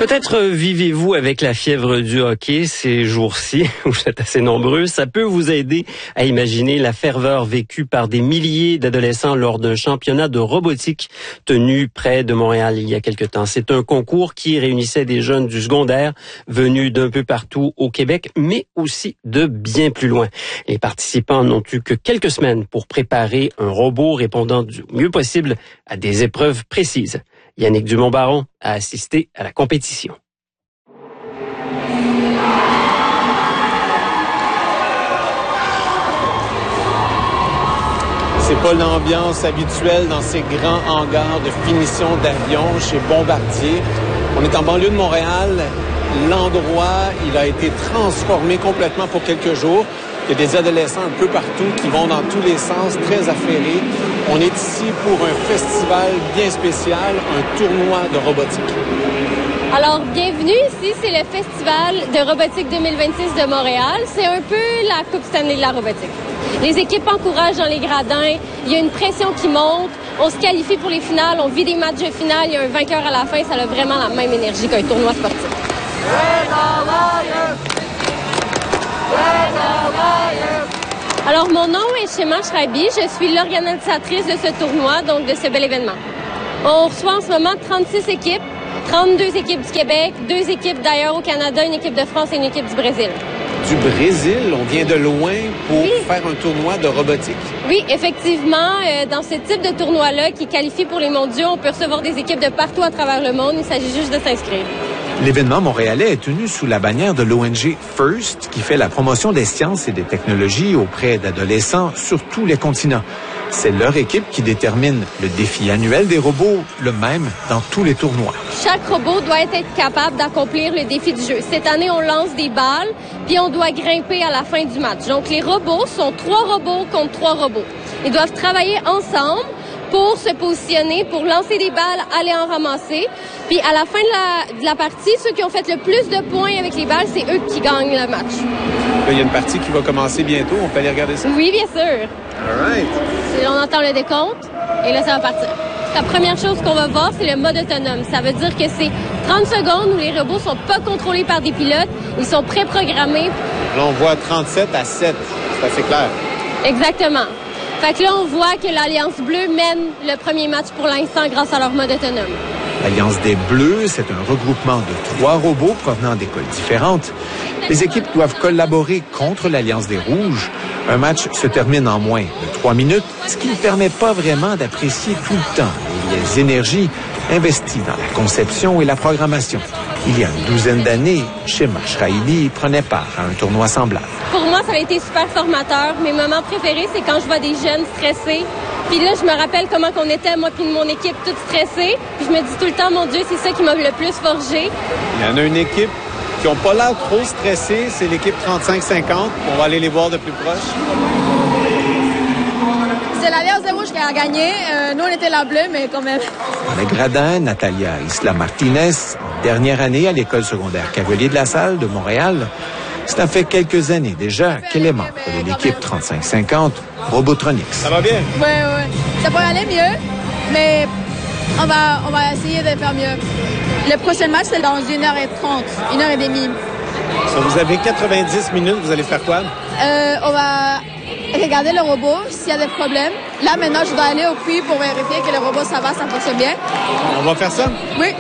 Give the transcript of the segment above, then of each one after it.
Peut-être vivez-vous avec la fièvre du hockey ces jours-ci, où vous êtes assez nombreux. Ça peut vous aider à imaginer la ferveur vécue par des milliers d'adolescents lors d'un championnat de robotique tenu près de Montréal il y a quelque temps. C'est un concours qui réunissait des jeunes du secondaire venus d'un peu partout au Québec, mais aussi de bien plus loin. Les participants n'ont eu que quelques semaines pour préparer un robot répondant du mieux possible à des épreuves précises. Yannick Dumont-Baron a assisté à la compétition. C'est pas l'ambiance habituelle dans ces grands hangars de finition d'avions chez Bombardier. On est en banlieue de Montréal. L'endroit, il a été transformé complètement pour quelques jours. Il y a des adolescents un peu partout qui vont dans tous les sens, très affairés. On est ici pour un festival bien spécial, un tournoi de robotique. Alors, bienvenue ici, c'est le Festival de robotique 2026 de Montréal. C'est un peu la Coupe Stanley de la robotique. Les équipes encouragent dans les gradins, il y a une pression qui monte, on se qualifie pour les finales, on vit des matchs de finale, il y a un vainqueur à la fin, ça a vraiment la même énergie qu'un tournoi sportif. Alors, mon nom est Shema Shraibi, je suis l'organisatrice de ce tournoi, donc de ce bel événement. On reçoit en ce moment 36 équipes, 32 équipes du Québec, 2 équipes d'ailleurs au Canada, une équipe de France et une équipe du Brésil. Du Brésil, on vient de loin pour faire un tournoi de robotique. Oui, effectivement, dans ce type de tournoi-là qui qualifie pour les mondiaux, on peut recevoir des équipes de partout à travers le monde, il s'agit juste de s'inscrire. L'événement montréalais est tenu sous la bannière de l'ONG FIRST, qui fait la promotion des sciences et des technologies auprès d'adolescents sur tous les continents. C'est leur équipe qui détermine le défi annuel des robots, le même dans tous les tournois. Chaque robot doit être capable d'accomplir le défi du jeu. Cette année, on lance des balles, puis on doit grimper à la fin du match. Donc, les robots sont 3 robots contre 3 robots. Ils doivent travailler ensemble pour se positionner, pour lancer des balles, aller en ramasser. Puis à la fin de la partie, ceux qui ont fait le plus de points avec les balles, c'est eux qui gagnent le match. Là, il y a une partie qui va commencer bientôt. On peut aller regarder ça? Oui, bien sûr. All right. On entend le décompte et là, ça va partir. La première chose qu'on va voir, c'est le mode autonome. Ça veut dire que c'est 30 secondes où les robots sont pas contrôlés par des pilotes. Ils sont préprogrammés. Là, on voit 37 à 7. C'est assez clair. Exactement. Fait que là, on voit que l'Alliance Bleue mène le premier match pour l'instant grâce à leur mode autonome. L'Alliance des Bleus, c'est un regroupement de 3 robots provenant d'écoles différentes. Les équipes doivent collaborer contre l'Alliance des Rouges. Un match se termine en moins de 3 minutes, ce qui ne permet pas vraiment d'apprécier tout le temps les énergies investies dans la conception et la programmation. Il y a une douzaine d'années, Shema Shraibi prenait part à un tournoi semblable. Pour moi, ça a été super formateur. Mes moments préférés, c'est quand je vois des jeunes stressés. Puis là, je me rappelle comment qu'on était, moi puis mon équipe, toute stressée. Puis je me dis tout le temps, mon Dieu, c'est ça qui m'a le plus forgé. Il y en a une équipe qui n'ont pas l'air trop stressée, c'est l'équipe 35-50. On va aller les voir de plus proche. C'est l'Alliance des Rouges qui a gagné. Nous, on était la bleue, mais quand même. Dans les gradins, Natalia Isla Martinez, en dernière année à l'école secondaire Cavalier de la Salle de Montréal. Ça fait quelques années déjà qu'elle est membre de l'équipe 35-50 Robotronics. Ça va bien? Oui. Ça pourrait aller mieux, mais on va essayer de faire mieux. Le prochain match, c'est dans 1h30, 1h30. So, vous avez 90 minutes, vous allez faire quoi? On va regarder le robot, s'il y a des problèmes. Là, maintenant, je dois aller au puits pour vérifier que le robot, ça fonctionne bien. On va faire ça? Oui.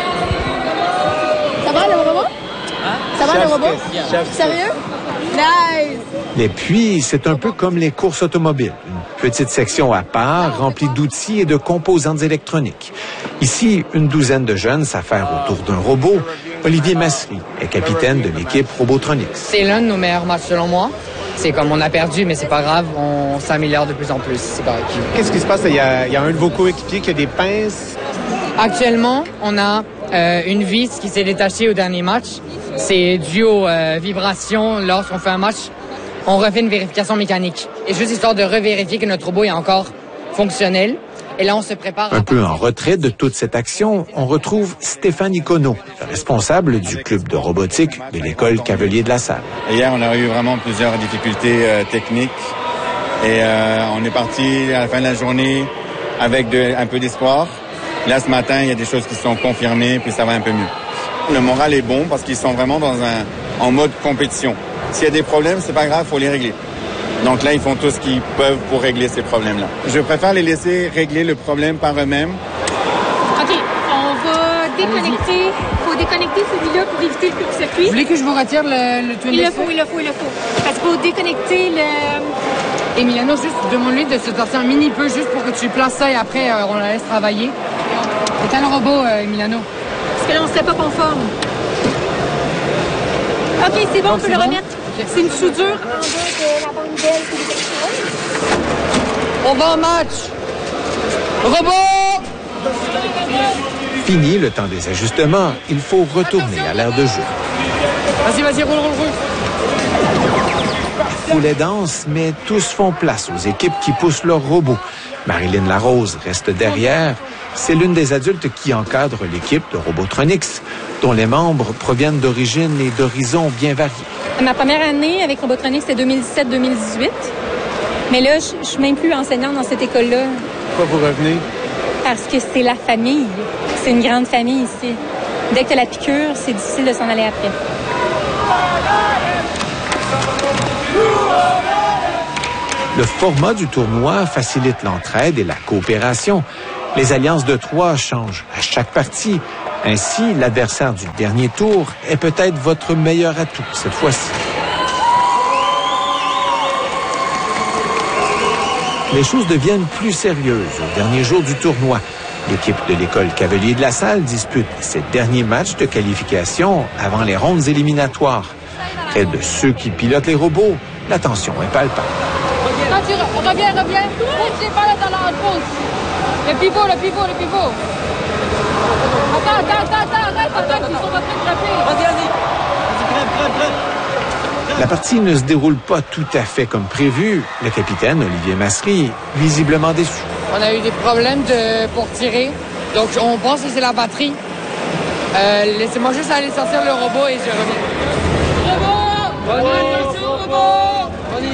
Ça va, le robot? Ça va, le robot? Sérieux? Nice! Les puits, c'est un peu comme les courses automobiles. Une petite section à part, remplie d'outils et de composantes électroniques. Ici, une douzaine de jeunes s'affairent autour d'un robot. Olivier Massery est capitaine de l'équipe Robotronics. C'est l'un de nos meilleurs matchs selon moi. C'est comme on a perdu, mais c'est pas grave, on s'améliore de plus en plus. C'est correct. Qu'est-ce qui se passe? Il y a un de vos coéquipiers qui a des pinces. Actuellement, on a une vis qui s'est détachée au dernier match. C'est dû aux vibrations lorsqu'on fait un match. On refait une vérification mécanique. Et juste histoire de revérifier que notre robot est encore fonctionnel. Et là, on se prépare. Un peu en retrait de toute cette action, on retrouve Stéphane Icono, le responsable du club de robotique de l'école Cavalier de la Salle. Hier, on a eu vraiment plusieurs difficultés techniques. Et on est parti à la fin de la journée avec un peu d'espoir. Là, ce matin, il y a des choses qui sont confirmées, puis ça va un peu mieux. Le moral est bon parce qu'ils sont vraiment en mode compétition. S'il y a des problèmes, c'est pas grave, il faut les régler. Donc là, ils font tout ce qu'ils peuvent pour régler ces problèmes-là. Je préfère les laisser régler le problème par eux-mêmes. OK, on va déconnecter. Il faut déconnecter celui-là pour éviter le court-circuit. Vous voulez que je vous retire le twin Il le faut. Parce qu'il faut déconnecter le... Emiliano, juste demande-lui de se sortir un mini peu, juste pour que tu places ça et après, on la laisse travailler. C'est un robot, Emiliano. Parce que là, on ne serait pas conforme. OK, c'est bon, on peut le remettre. Okay. C'est une soudure en bas de la bande d'aile. On va en match. Robot! Fini le temps des ajustements, il faut retourner à l'aire de jeu. Vas-y, roule. Poulet danse, mais tous font place aux équipes qui poussent leurs robots. Marilyn Larose reste derrière. C'est l'une des adultes qui encadre l'équipe de Robotronics, dont les membres proviennent d'origines et d'horizons bien variés. Ma première année avec Robotronics, c'était 2017-2018. Mais là, je suis même plus enseignante dans cette école-là. Pourquoi vous revenez? Parce que c'est la famille. C'est une grande famille ici. Dès que tu as la piqûre, c'est difficile de s'en aller après. Le format du tournoi facilite l'entraide et la coopération. Les alliances de 3 changent à chaque partie. Ainsi, l'adversaire du dernier tour est peut-être votre meilleur atout cette fois-ci. Les choses deviennent plus sérieuses au dernier jour du tournoi. L'équipe de l'école Cavelier de la Salle dispute ses derniers matchs de qualification avant les rondes éliminatoires. Près de ceux qui pilotent les robots, la tension est palpable. Reviens. C'est pas là dans la pause. Le pivot. Attends, arrête, ils sont en train de frapper. Vas-y. La partie ne se déroule pas tout à fait comme prévu. Le capitaine, Olivier Massery, visiblement déçu. On a eu des problèmes pour tirer, donc on pense que c'est la batterie. Laissez-moi juste aller sortir le robot et je reviens. Robot!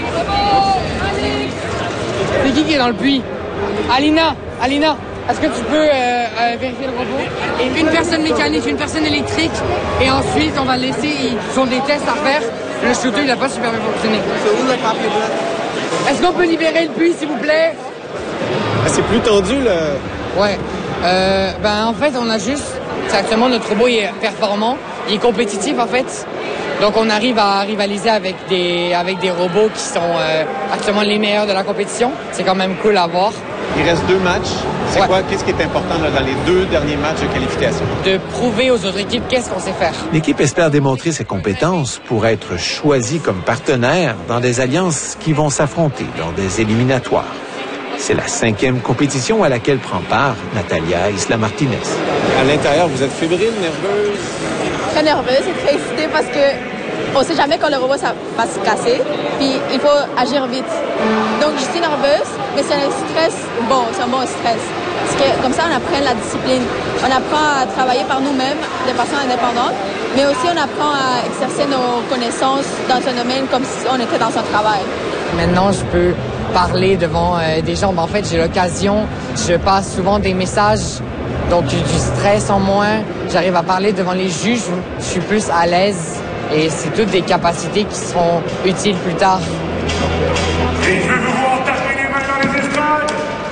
C'est qui est dans le puits? Alina, est-ce que tu peux vérifier le robot? Et une personne mécanique, une personne électrique, et ensuite on va laisser, ils ont des tests à faire. Le shooter, il n'a pas super bien fonctionné. Est-ce qu'on peut libérer le puits, s'il vous plaît? C'est plus tendu, là. Ouais. En fait, on a juste... Actuellement, notre robot est performant. Il est compétitif, en fait. Donc, on arrive à rivaliser avec des robots qui sont actuellement les meilleurs de la compétition. C'est quand même cool à voir. Il reste 2 matchs. C'est quoi? Qu'est-ce qui est important là, dans les 2 derniers matchs de qualification? De prouver aux autres équipes qu'est-ce qu'on sait faire. L'équipe espère démontrer ses compétences pour être choisie comme partenaire dans des alliances qui vont s'affronter lors des éliminatoires. C'est la 5e compétition à laquelle prend part Natalia Isla Martinez. À l'intérieur, vous êtes fébrile, nerveuse? Très nerveuse et très excitée parce que on sait jamais quand le robot ça va se casser, puis il faut agir vite. Donc je suis nerveuse, mais c'est un stress bon, c'est un bon stress. Parce que comme ça, on apprend la discipline. On apprend à travailler par nous-mêmes de façon indépendante, mais aussi on apprend à exercer nos connaissances dans un domaine comme si on était dans un travail. Maintenant, je peux parler devant des gens. En fait, j'ai l'occasion, je passe souvent des messages, donc du stress en moins. J'arrive à parler devant les juges, je suis plus à l'aise. Et c'est toutes des capacités qui seront utiles plus tard. Et je veux vous voir taper les mains dans les estrades.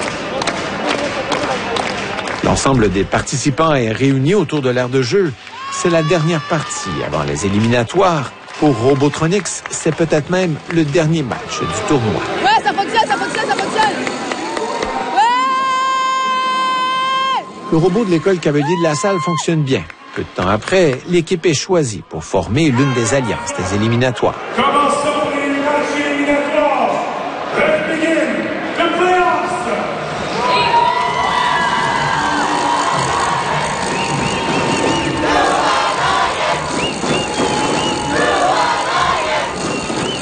L'ensemble des participants est réuni autour de l'aire de jeu. C'est la dernière partie avant les éliminatoires. Pour Robotronics, c'est peut-être même le dernier match du tournoi. Ouais, ça fonctionne! Ouais! Le robot de l'école Cavelier de la Salle fonctionne bien. Peu de temps après, l'équipe est choisie pour former l'une des alliances des éliminatoires. Commençons les matchs éliminatoires. Let's begin the playoffs.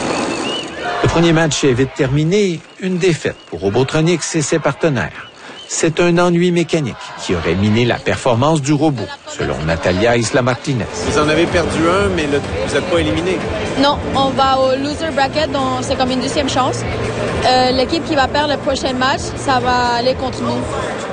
Le premier match est vite terminé. Une défaite pour Robotronics et ses partenaires. C'est un ennui mécanique qui aurait miné la performance du robot, selon Natalia Isla Martinez. Vous en avez perdu un, mais vous n'êtes pas éliminé. Non, on va au loser bracket, donc c'est comme une deuxième chance. L'équipe qui va perdre le prochain match, ça va aller contre nous.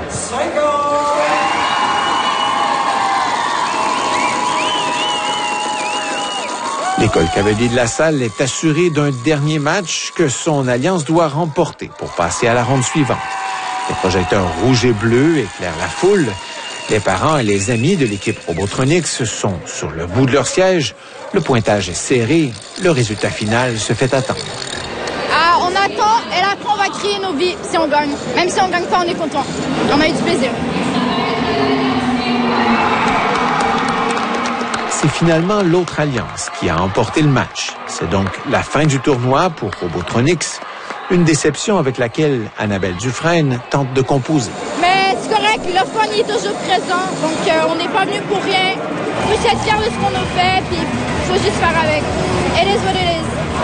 L'École Cavalier de la Salle est assurée d'un dernier match que son alliance doit remporter pour passer à la ronde suivante. Les projecteurs rouges et bleus éclairent la foule. Les parents et les amis de l'équipe Robotronics sont sur le bout de leur siège. Le pointage est serré. Le résultat final se fait attendre. On attend et là, après, on va crier nos vies si on gagne. Même si on gagne pas, on est content. On a eu du plaisir. C'est finalement l'autre alliance qui a emporté le match. C'est donc la fin du tournoi pour Robotronics. Une déception avec laquelle Annabelle Dufresne tente de composer. Mais c'est correct, le fun il est toujours présent. Donc on n'est pas venu pour rien. Il faut être fier de ce qu'on a fait, puis il faut juste faire avec. It is what it is.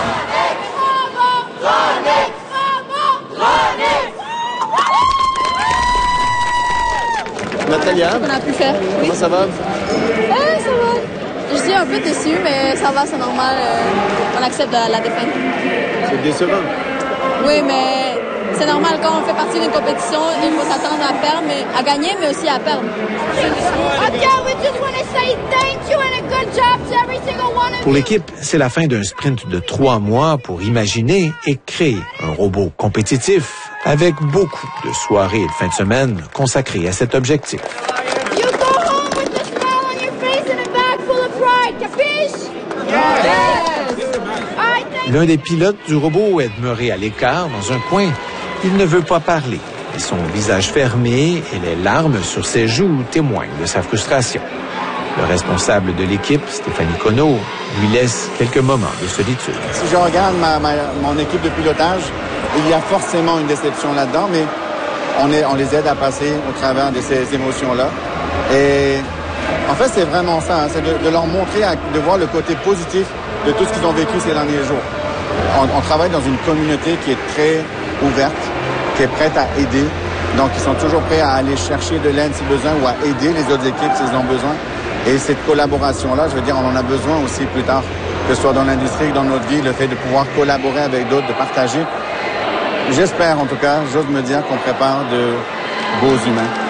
Natalia, On a pu faire. Oui. comment ça va? Ça va. Je suis un peu déçue, mais ça va, c'est normal. On accepte la défaite. C'est décevant. Oui, mais c'est normal quand on fait partie d'une compétition, il faut s'attendre à perdre, à gagner, mais aussi à perdre. Pour l'équipe, c'est la fin d'un sprint de 3 mois pour imaginer et créer un robot compétitif avec beaucoup de soirées et de fins de semaine consacrées à cet objectif. L'un des pilotes du robot est demeuré à l'écart dans un coin. Il ne veut pas parler. Et son visage fermé et les larmes sur ses joues témoignent de sa frustration. Le responsable de l'équipe, Stéphanie Conneau, lui laisse quelques moments de solitude. Si je regarde mon équipe de pilotage, il y a forcément une déception là-dedans, mais on les aide à passer au travers de ces émotions-là. Et en fait, c'est vraiment ça, hein, c'est de leur montrer, de voir le côté positif de tout ce qu'ils ont vécu ces derniers jours. On travaille dans une communauté qui est très ouverte, qui est prête à aider. Donc, ils sont toujours prêts à aller chercher de l'aide si besoin ou à aider les autres équipes s'ils ont besoin. Et cette collaboration-là, je veux dire, on en a besoin aussi plus tard, que ce soit dans l'industrie, dans notre vie, le fait de pouvoir collaborer avec d'autres, de partager. J'espère, en tout cas, j'ose me dire qu'on prépare de beaux humains.